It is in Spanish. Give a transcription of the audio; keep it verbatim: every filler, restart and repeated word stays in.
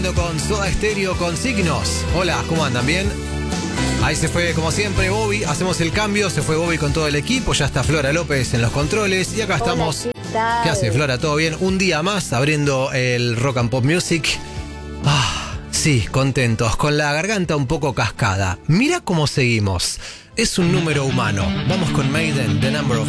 siguiendo con Soda Stereo con Signos. Hola, ¿cómo andan? ¿Bien? Ahí se fue, como siempre, Bobby. Hacemos el cambio, se fue Bobby con todo el equipo. Ya está Flora López en los controles. Y acá estamos. Hola, ¿qué tal? ¿Qué hace, Flora? ¿Todo bien? Un día más abriendo el Rock and Pop Music. Ah, sí, contentos, con la garganta un poco cascada. Mira cómo seguimos. Es un número humano. Vamos con Maiden, The Number of